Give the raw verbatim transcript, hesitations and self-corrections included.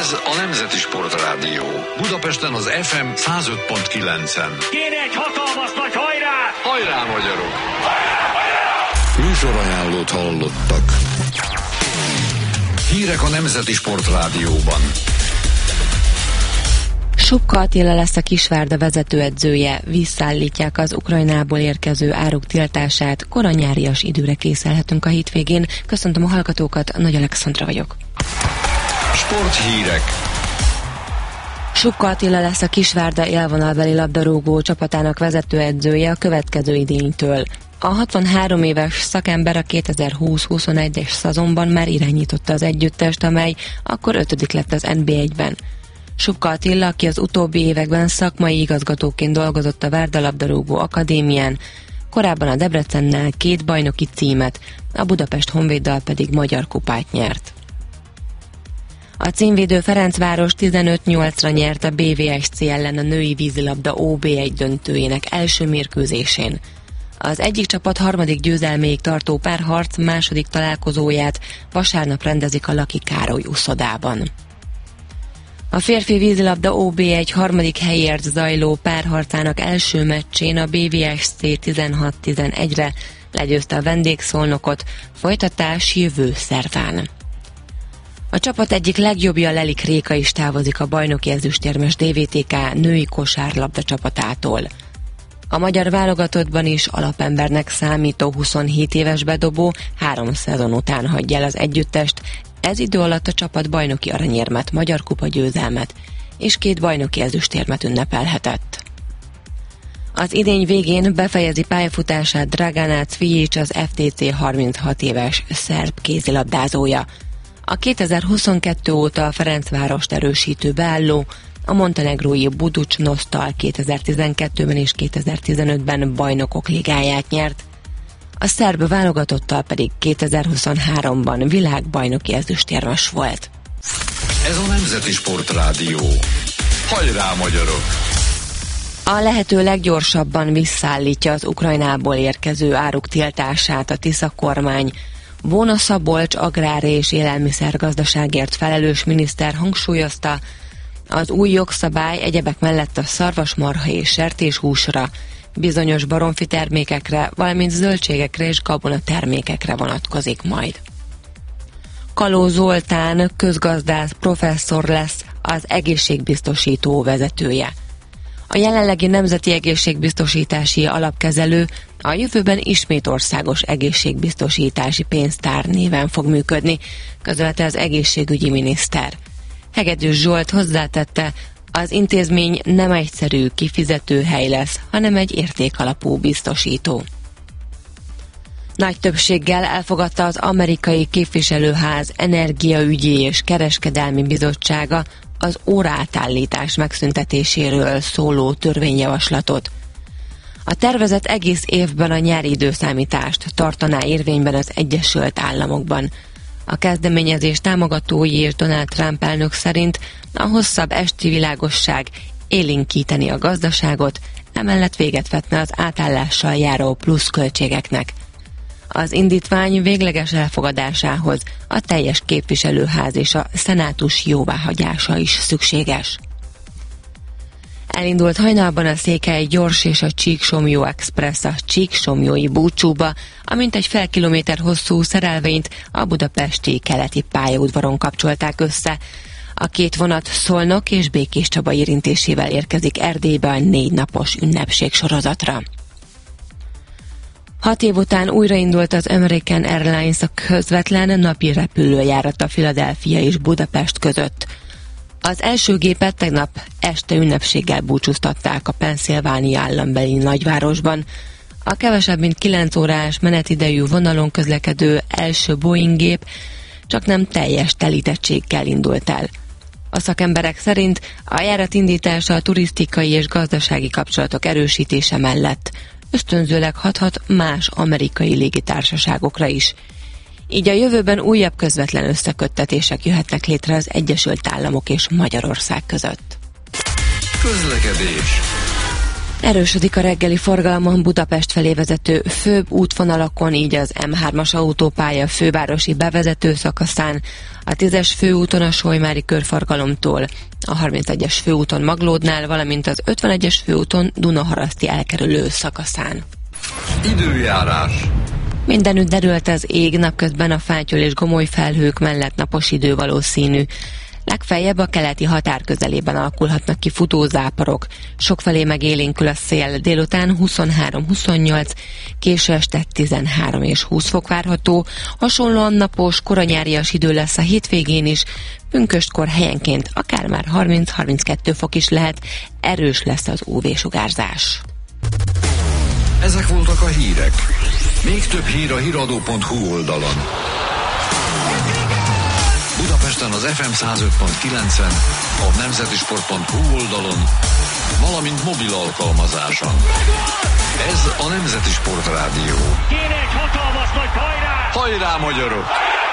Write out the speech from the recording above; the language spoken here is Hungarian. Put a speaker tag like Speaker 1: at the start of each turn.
Speaker 1: Ez a Nemzeti Sportrádió. Budapesten az ef em száz öt pont kilencen.
Speaker 2: Kéne egy hatalmas nagy hajrá!
Speaker 1: Hajrá, magyarok! Műsorajánlót hallottak. Hírek a Nemzeti Sportrádióban.
Speaker 3: Subka Attila lesz a Kisvárda vezetőedzője, visszaállítják az Ukrajnából érkező áruk tiltását, koranyárias időre készülhetünk a hétvégén. Köszöntöm a hallgatókat, Nagy Alexandra vagyok.
Speaker 1: Sporthírek.
Speaker 3: Subka Attila lesz a Kisvárda élvonalbeli labdarúgó csapatának vezetőedzője a következő idénytől. A hatvanhárom éves szakember a kétezer-húsz-huszonegyes szezonban már irányította az együttest, amely akkor ötödik lett az en bé egyben. Subka Attila, aki az utóbbi években szakmai igazgatóként dolgozott a Várda labdarúgó akadémián, korábban a Debrecennel két bajnoki címet, a Budapest Honvéddal pedig magyar kupát nyert. A címvédő Ferencváros tizenöt nyolcra nyert a bé vé es cé ellen a női vízilabda ó bé egy döntőjének első mérkőzésén. Az egyik csapat harmadik győzelméig tartó párharc második találkozóját vasárnap rendezik a Laki Károly uszodában. A férfi vízilabda ó bé egy harmadik helyért zajló párharcának első meccsén a bé vé es cé tizenhat tizenegyre legyőzte a vendégszolnokot, folytatás jövő szerdán. A csapat egyik legjobbja, Lelik Réka is távozik a bajnoki ezüstérmes dé vé té ká női kosárlabda csapatától. A magyar válogatottban is alapembernek számító huszonhét éves bedobó három szezon után hagyja el az együttest. Ez idő alatt a csapat bajnoki aranyérmet, magyar kupa győzelmet és két bajnoki ezüstérmet ünnepelhetett. Az idény végén befejezi pályafutását Dragana Cvijic, az ef té cé harminchat éves szerb kézilabdázója. A kétezer-huszonkettő óta a Ferencvárost erősítő beálló a montenegrói Budućnosztal kétezer-tizenkettőben és kétezer-tizenötben bajnokok ligáját nyert, a szerb válogatottal pedig kétezer-huszonháromban világbajnoki ezüstérmes volt.
Speaker 1: Ez a Nemzeti Sportrádió. Hajrá, magyarok!
Speaker 3: A lehető leggyorsabban visszaállítja az Ukrajnából érkező áruk tiltását a Tisza kormány. Vona Szabolcs agrár- és élelmiszergazdaságért felelős miniszter hangsúlyozta, az új jogszabály egyebek mellett a szarvasmarha és sertéshúsra, bizonyos baromfi termékekre, valamint zöldségekre és gabona termékekre vonatkozik majd. Kaló Zoltán közgazdász professzor lesz az egészségbiztosító vezetője. A jelenlegi Nemzeti Egészségbiztosítási Alapkezelő a jövőben ismét országos egészségbiztosítási pénztár néven fog működni, közölte az egészségügyi miniszter. Hegedűs Zsolt hozzátette, az intézmény nem egyszerű kifizetőhely lesz, hanem egy értékalapú biztosító. Nagy többséggel elfogadta az amerikai képviselőház energiaügyi és kereskedelmi bizottsága az óraátállítás megszüntetéséről szóló törvényjavaslatot. A tervezet egész évben a nyári időszámítást tartaná érvényben az Egyesült Államokban. A kezdeményezés támogatói és Donald Trump elnök szerint a hosszabb esti világosság élénkíteni a gazdaságot, emellett véget vetne az átállással járó pluszköltségeknek. Az indítvány végleges elfogadásához a teljes képviselőház és a szenátus jóváhagyása is szükséges. Elindult hajnalban a Székely gyors és a Csíksomlyó Express a csíksomlyói búcsúba, amint egy fél kilométer hosszú szerelvényt a budapesti keleti pályaudvaron kapcsolták össze. A két vonat Szolnok és Békés Csaba érintésével érkezik Erdélybe a négy napos ünnepség sorozatra. Hat év után újraindult az American Airlines a közvetlen napi repülőjárata Philadelphia és Budapest között. Az első gépet tegnap este ünnepséggel búcsúztatták a Pennsylvania állambeli nagyvárosban. A kevesebb mint kilenc órás menetidejű vonalon közlekedő első Boeing gép csak nem teljes telítettséggel indult el. A szakemberek szerint a járat indítása a turisztikai és gazdasági kapcsolatok erősítése mellett ösztönzőleg hathat más amerikai légitársaságokra is. Így a jövőben újabb közvetlen összeköttetések jöhetnek létre az Egyesült Államok és Magyarország között.
Speaker 1: Közlekedés.
Speaker 3: Erősödik a reggeli forgalom Budapest felé vezető főbb útvonalakon, így az M hármas autópálya fővárosi bevezető szakaszán, a tízes főúton a Solymári körforgalomtól, a harmincegyes főúton Maglódnál, valamint az ötvenegyes főúton Dunaharaszti elkerülő szakaszán.
Speaker 1: Időjárás.
Speaker 3: Mindenütt derült az ég, napközben a fátyol és gomoly felhők mellett napos idő valószínű. Legfeljebb a keleti határ közelében alakulhatnak ki futózáporok. Sokfelé megélénkül a szél, délután huszonhárom huszonnyolc, késő este tizenhárom és húsz fok várható. Hasonlóan napos, koranyárias idő lesz a hétvégén is, pünköstkor helyenként akár már harminc-harminckettő fok is lehet, erős lesz az ú vé-sugárzás.
Speaker 1: Ezek voltak a hírek. Még több hír a híradó pont hú oldalon. Budapesten az ef em száz öt pont kilencen, a nemzeti sport pont hú oldalon, valamint mobil alkalmazáson. Ez a Nemzeti Sportrádió.
Speaker 2: Kéne egy hatalmas nagy hajrá!
Speaker 1: Hajrá, magyarok!